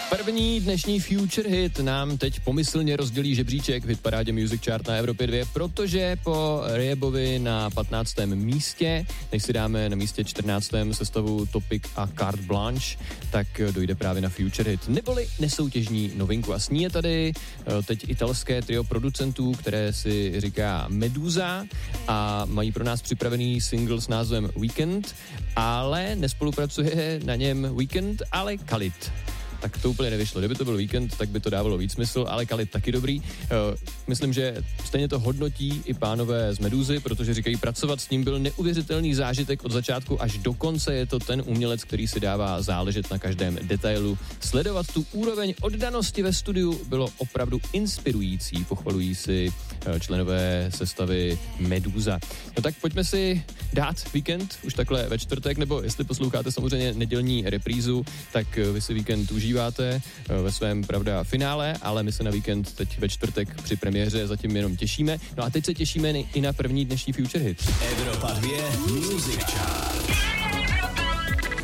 První dnešní Future Hit nám teď pomyslně rozdělí žebříček v hitparádě Music Chart na Evropě 2, protože po Rayebovi na 15. místě, než si dáme na místě 14. sestavu Topic a Carte Blanche, tak dojde právě na Future Hit, neboli nesoutěžní novinku. A s ní je tady teď italské trio producentů, které si říká Medusa a mají pro nás připravený single s názvem Weekend, ale nespolupracuje na něm Weekend, ale Khalid. Tak to úplně nevyšlo. Kdyby to byl Weekend, tak by to dávalo víc smysl, ale Khalid taky dobrý. Myslím, že stejně to hodnotí i pánové z Meduzy, protože říkají, pracovat s ním byl neuvěřitelný zážitek od začátku až do konce. Je to ten umělec, který si dává záležet na každém detailu. Sledovat tu úroveň oddanosti ve studiu bylo opravdu inspirující, pochvalují si členové sestavy Meduza. No tak pojďme si dát Weekend už takhle ve čtvrtek, nebo jestli posloucháte samozřejmě nedělní reprízu, tak vy si Weekend užíváte ve svém, pravda, finále, ale my se na Weekend teď ve čtvrtek při premiéře zatím jenom těšíme. No a teď se těšíme i na první dnešní Future Hit. Evropa 2 Music Chart.